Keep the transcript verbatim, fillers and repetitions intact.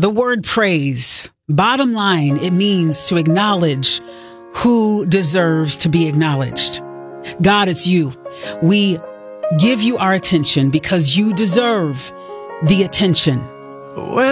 The word praise, bottom line, it means to acknowledge who deserves to be acknowledged. God, it's you. We give you our attention because you deserve the attention. When